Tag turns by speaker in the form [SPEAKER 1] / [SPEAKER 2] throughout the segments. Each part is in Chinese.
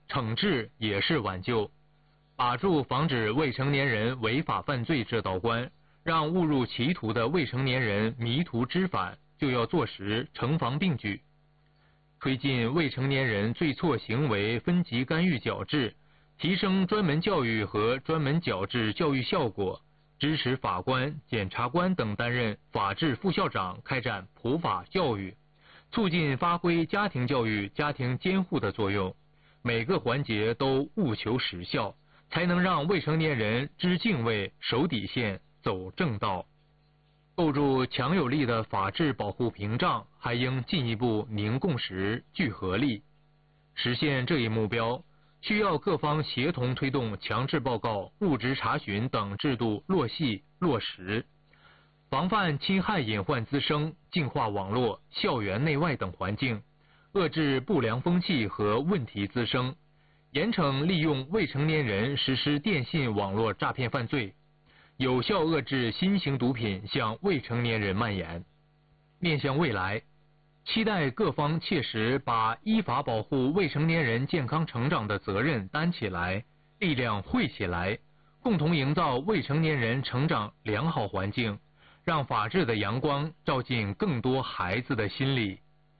[SPEAKER 1] 惩治也是挽救。把住防止未成年人违法犯罪这道关，让误入歧途的未成年人迷途知返，就要坐实惩防并举。推进未成年人罪错行为分级干预矫治，提升专门教育和专门矫治教育效果，支持法官、检察官等担任法治副校长，开展普法教育，促进发挥家庭教育、家庭监护的作用。每个环节都务求实效，才能让未成年人知敬畏、守底线、走正道。构筑强有力的法治保护屏障，还应进一步凝共识、聚合力。实现这一目标，需要各方协同推动强制报告、物质查询等制度落细落实，防范侵害隐患滋生，净化网络、校园内外等环境，遏制不良风气和问题滋生，严惩利用未成年人实施电信网络诈骗犯罪，有效遏制新型毒品向未成年人蔓延。面向未来，期待各方切实把依法保护未成年人健康成长的责任担起来，力量汇起来，共同营造未成年人成长良好环境，让法治的阳光照进更多孩子的心里。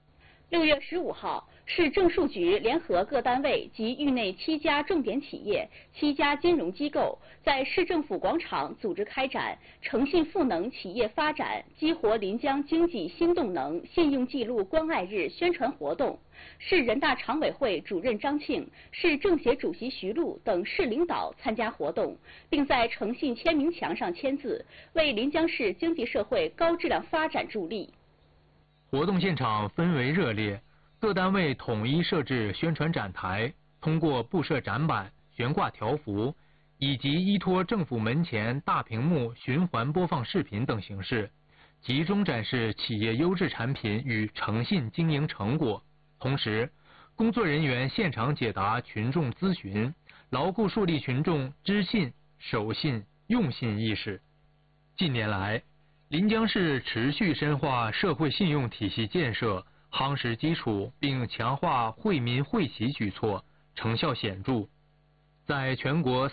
[SPEAKER 2] 6月15号，市政数局联合各单位及域内7家重点企业、7家金融机构，在市政府广场组织开展诚信赋能企业发展、激活临江经济新动能信用记录关爱日宣传活动。市人大常委会主任张庆、市政协主席徐璐等市领导参加活动，并在诚信签名墙上签字，为临江市经济社会高质量发展助力。
[SPEAKER 1] 活动现场氛围热烈，各单位统一设置宣传展台，通过布设展板、悬挂条幅，以及依托政府门前大屏幕循环播放视频等形式，集中展示企业优质产品与诚信经营成果。同时，工作人员现场解答群众咨询，牢固树立群众知信、守信、用信意识。近年来，临江市持续深化社会信用体系建设，夯实基础，并强化惠民惠企举措，成效显著。在全国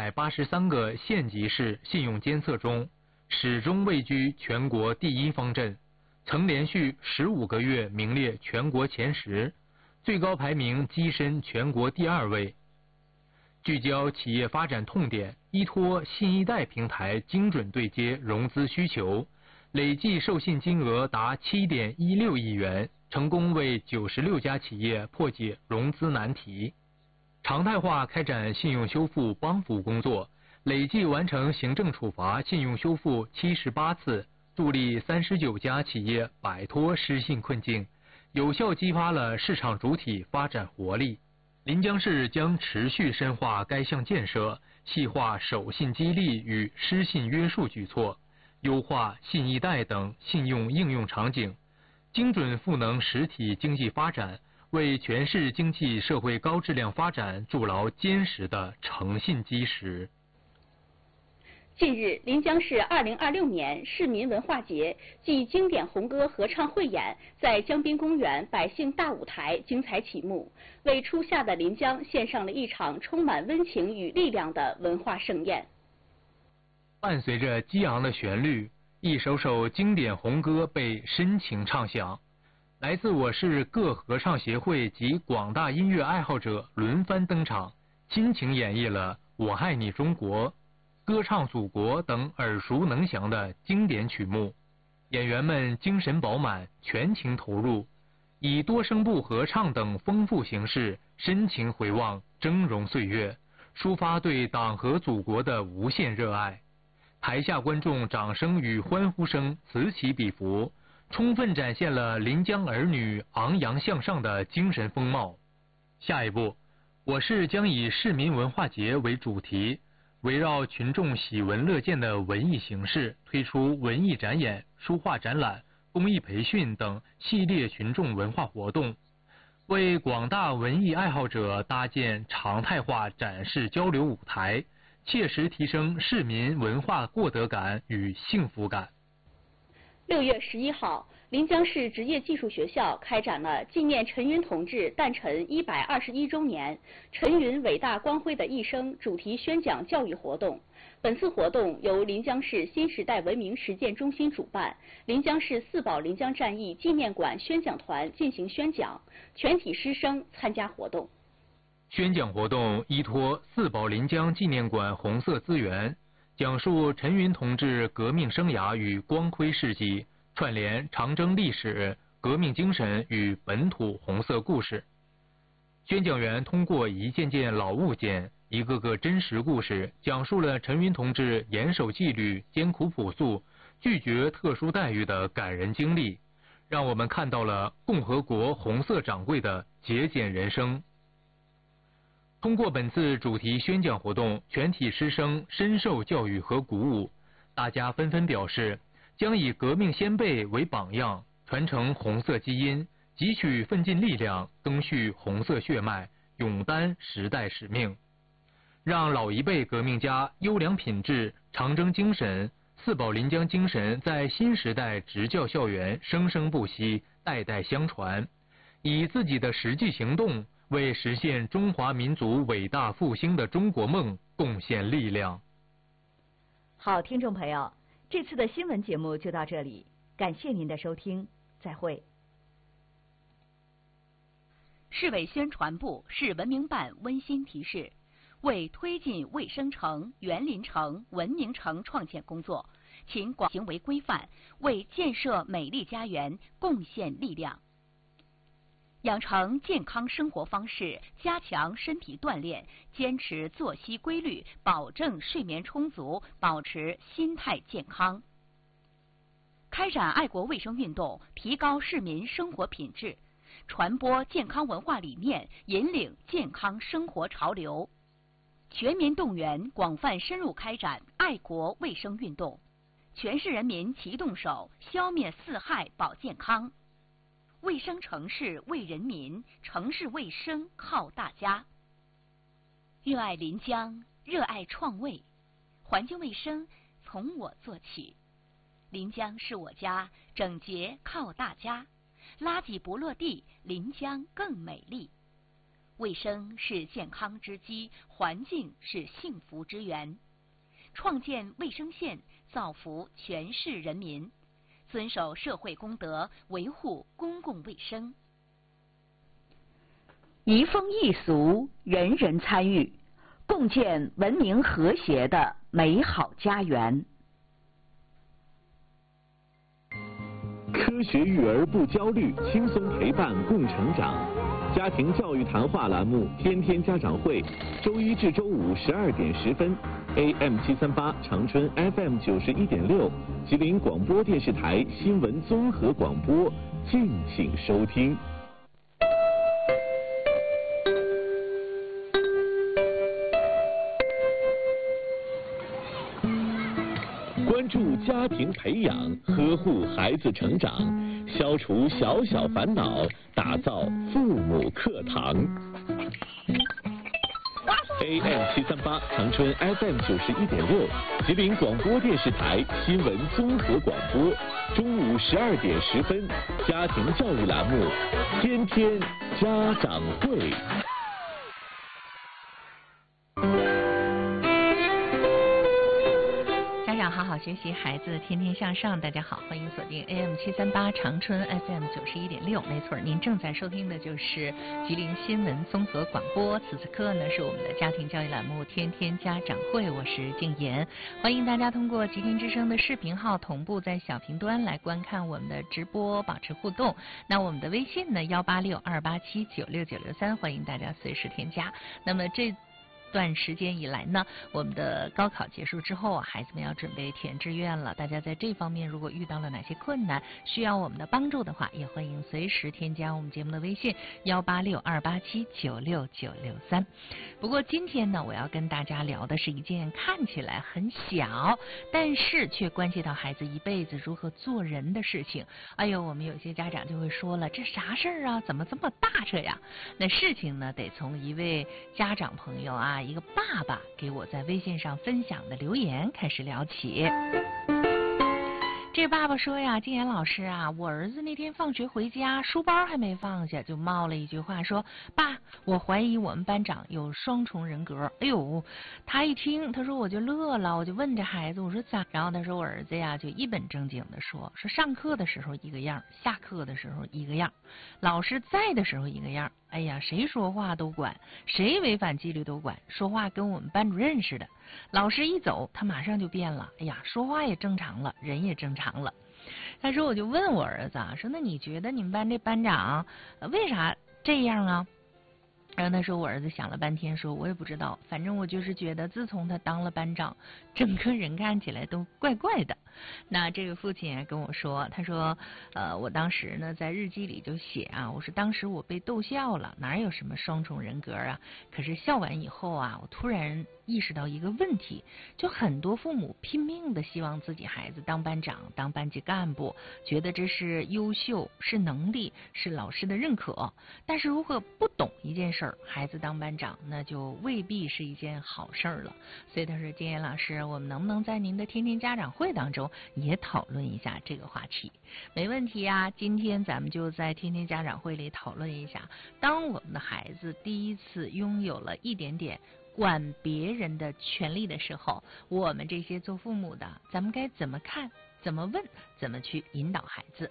[SPEAKER 1] 383个县级市信用监测中，始终位居全国第一方阵，曾连续15个月名列全国前10，最高排名跻身全国第2位。聚焦企业发展痛点，依托信一贷平台精准对接融资需求，累计授信金额达7.16亿元，成功为96家企业破解融资难题。常态化开展信用修复帮扶工作，累计完成行政处罚信用修复78次，助力39家企业摆脱失信困境，有效激发了市场主体发展活力。临江市将持续深化该项建设，细化守信激励与失信约束举措，优化信一贷等信用应用场景，精准赋能实体经济发展，为全市经济社会高质量发展筑牢坚实的诚信基石。
[SPEAKER 2] 近日，临江市2026年市民文化节暨经典红歌合唱汇演在江滨公园百姓大舞台精彩启幕，为初夏的临江献上了一场充满温情与力量的文化盛宴。
[SPEAKER 1] 伴随着激昂的旋律，一首首经典红歌被深情唱响。来自我市各合唱协会及广大音乐爱好者轮番登场，亲情演绎了《我爱你中国》、歌唱祖国等耳熟能详的经典曲目。演员们精神饱满，全情投入，以多声部合唱等丰富形式，深情回望峥嵘岁月，抒发对党和祖国的无限热爱。台下观众掌声与欢呼声此起彼伏，充分展现了临江儿女昂扬向上的精神风貌。下一步，我市将以市民文化节为主题，围绕群众喜闻乐见的文艺形式，推出文艺展演、书画展览、公益培训等系列群众文化活动，为广大文艺爱好者搭建常态化展示交流舞台，切实提升市民文化获得感与幸福感。
[SPEAKER 2] 6月11号， 临江市职业技术学校开展了纪念陈云同志诞辰121周年、陈云伟大光辉的一生主题宣讲教育活动。本次活动由临江市新时代文明实践中心主办，临江市四保临江战役纪念馆宣讲团进行宣讲，全体师生参加活动。
[SPEAKER 1] 宣讲活动依托四保临江纪念馆红色资源，讲述陈云同志革命生涯与光辉事迹，串联长征历史、革命精神与本土红色故事。宣讲员通过一件件老物件、一个个真实故事，讲述了陈云同志严守纪律、艰苦朴素、拒绝特殊待遇的感人经历，让我们看到了共和国红色掌柜的节俭人生。通过本次主题宣讲活动，全体师生深受教育和鼓舞，大家纷纷表示将以革命先辈为榜样，传承红色基因，汲取奋进力量，赓续红色血脉，勇担时代使命，让老一辈革命家优良品质、长征精神、四保临江精神在新时代职教校园生生不息，代代相传，以自己的实际行动为实现中华民族伟大复兴的中国梦贡献力量。
[SPEAKER 3] 好，听众朋友，这次的新闻节目就到这里，感谢您的收听，再会。
[SPEAKER 4] 市委宣传部、市文明办温馨提示：为推进卫生城、园林城、文明城创建工作，请广行为规范，为建设美丽家园贡献力量。养成健康生活方式，加强身体锻炼，坚持作息规律，保证睡眠充足，保持心态健康。开展爱国卫生运动，提高市民生活品质，传播健康文化理念，引领健康生活潮流。全民动员，广泛深入开展爱国卫生运动，全市人民齐动手，消灭四害保健康。卫生城市为人民，城市卫生靠大家。热爱临江，热爱创卫，环境卫生从我做起。临江是我家，整洁靠大家。垃圾不落地，临江更美丽。卫生是健康之基，环境是幸福之源。创建卫生县，造福全市人民。遵守社会公德，维护公共卫生。
[SPEAKER 3] 移风易俗，人人参与，共建文明和谐的美好家园。
[SPEAKER 5] 科学育儿不焦虑，轻松陪伴共成长。家庭教育谈话栏目《天天家长会》，周一至周五12点10分 ，AM 738长春 FM 91.6，吉林广播电视台新闻综合广播，敬请收听。关注家庭培养，呵护孩子成长，消除小小烦恼，打造父母课堂。AM 738长春 FM 91.6，吉林广播电视台新闻综合广播，中午12点10分，家庭教育栏目《天天家长会》。
[SPEAKER 6] 好好学习，孩子天天向上。大家好，欢迎锁定 AM 738长春 FM 91.6。没错，您正在收听的就是吉林新闻综合广播。此刻呢是我们的家庭教育栏目《天天家长会》，我是静言。欢迎大家通过吉林之声的视频号同步在小屏端来观看我们的直播，保持互动。那我们的微信呢186-287-96963，欢迎大家随时添加。那么这段时间以来呢，我们的高考结束之后，孩子们要准备填志愿了。大家在这方面如果遇到了哪些困难，需要我们的帮助的话，也欢迎随时添加我们节目的微信186-287-96963。不过今天呢，我要跟大家聊的是一件看起来很小，但是却关系到孩子一辈子如何做人的事情。哎呦，我们有些家长就会说了，这啥事儿啊？怎么这么大这呀？那事情呢，得从一位家长朋友啊，一个爸爸给我在微信上分享的留言开始聊起。这个爸爸说呀，金岩老师啊，我儿子那天放学回家，书包还没放下，就冒了一句话说，爸，我怀疑我们班长有双重人格。哎呦，他一听，他说我就乐了，我就问这孩子，我说咋？然后他说我儿子呀就一本正经的说上课的时候一个样，下课的时候一个样，老师在的时候一个样。哎呀，谁说话都管，谁违反纪律都管，说话跟我们班主任似的。老师一走，他马上就变了。哎呀，说话也正常了，人也正常了。他说，我就问我儿子啊，说那你觉得你们班这班长为啥这样啊？然后他说，我儿子想了半天说，我也不知道，反正我就是觉得自从他当了班长，整个人看起来都怪怪的。那这个父亲也跟我说，他说我当时呢在日记里就写啊，我说当时我被逗笑了，哪有什么双重人格啊，可是笑完以后啊，我突然意识到一个问题，就很多父母拼命的希望自己孩子当班长当班级干部，觉得这是优秀，是能力，是老师的认可，但是如果不懂一件事儿，孩子当班长那就未必是一件好事儿了。所以他说，金岩老师，我们能不能在您的天天家长会当中也讨论一下这个话题？没问题啊，今天咱们就在天天家长会里讨论一下，当我们的孩子第一次拥有了一点点管别人的权利的时候，我们这些做父母的，咱们该怎么看，怎么问，怎么去引导孩子？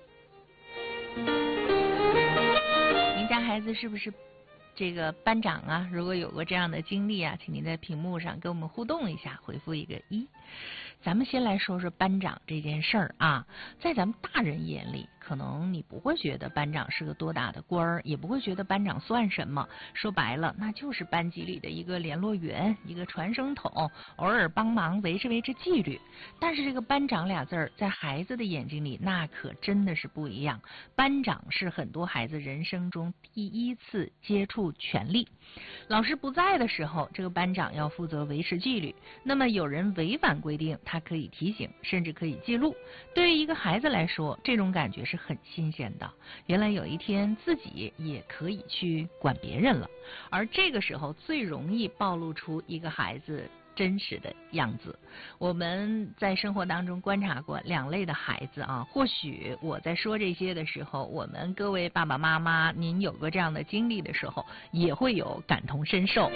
[SPEAKER 6] 您家孩子是不是这个班长啊？如果有过这样的经历啊，请您在屏幕上跟我们互动一下，回复一个1。咱们先来说说班长这件事儿啊，在咱们大人眼里，可能你不会觉得班长是个多大的官儿，也不会觉得班长算什么。说白了，那就是班级里的一个联络员，一个传声筒，偶尔帮忙维持纪律。但是这个班长俩字儿，在孩子的眼睛里，那可真的是不一样。班长是很多孩子人生中第一次接触权力。老师不在的时候，这个班长要负责维持纪律。那么有人违反规定，他可以提醒，甚至可以记录。对于一个孩子来说，这种感觉是很新鲜的。原来有一天自己也可以去管别人了。而这个时候最容易暴露出一个孩子真实的样子。我们在生活当中观察过两类的孩子啊，或许我在说这些的时候，我们各位爸爸妈妈，您有过这样的经历的时候，也会有感同身受。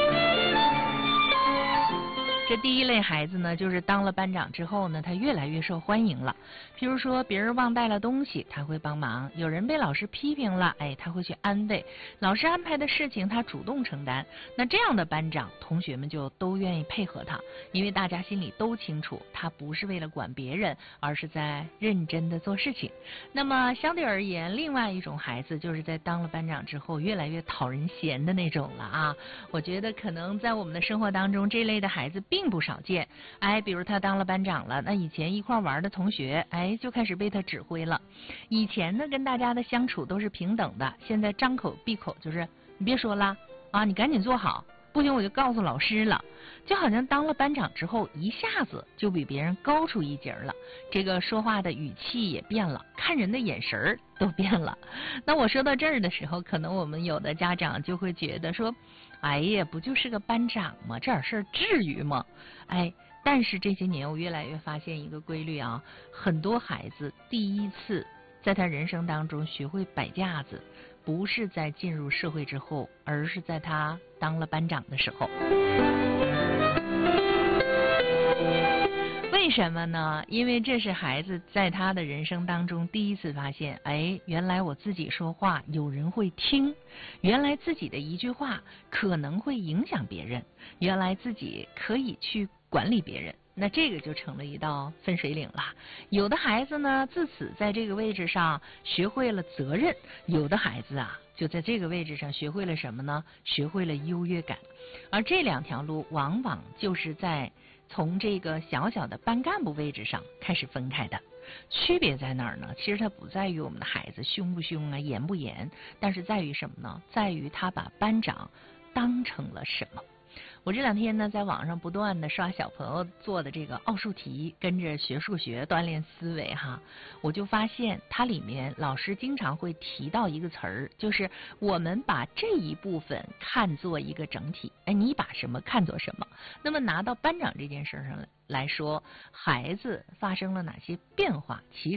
[SPEAKER 6] 这第一类孩子呢，就是当了班长之后呢，他越来越受欢迎了。譬如说，别人忘带了东西，他会帮忙；有人被老师批评了，他会去安慰；老师安排的事情，他主动承担。那这样的班长，同学们就都愿意配合他，因为大家心里都清楚，他不是为了管别人，而是在认真的做事情。那么相对而言，另外一种孩子，就是在当了班长之后，越来越讨人嫌的那种了啊。我觉得可能在我们的生活当中，这类的孩子并不少见。比如他当了班长了，那以前一块玩的同学，就开始被他指挥了。以前呢，跟大家的相处都是平等的，现在张口闭口就是你别说了啊，你赶紧做好，不行我就告诉老师了。就好像当了班长之后，一下子就比别人高出一截了。这个说话的语气也变了，看人的眼神都变了。那我说到这儿的时候，可能我们有的家长就会觉得说，哎呀，不就是个班长吗？这点事儿至于吗？但是这些年我越来越发现一个规律啊，很多孩子第一次在他人生当中学会摆架子，不是在进入社会之后，而是在他当了班长的时候。为什么呢？因为这是孩子在他的人生当中第一次发现，原来我自己说话有人会听，原来自己的一句话可能会影响别人，原来自己可以去管理别人。那这个就成了一道分水岭了。有的孩子呢，自此在这个位置上学会了责任；有的孩子啊，就在这个位置上学会了什么呢？学会了优越感。而这两条路往往就是在从这个小小的班干部位置上开始分开的。区别在哪儿呢？其实它不在于我们的孩子凶不凶啊，严不严，但是在于什么呢？在于他把班长当成了什么。 我这2天呢，在网上不断的刷小朋友做的这个奥数题，跟着学数学锻炼思维哈，我就发现它里面老师经常会提到一个词儿，就是我们把这一部分看作一个整体。哎，你把什么看作什么？那么拿到班长这件事上来说，孩子发生了哪些变化，其实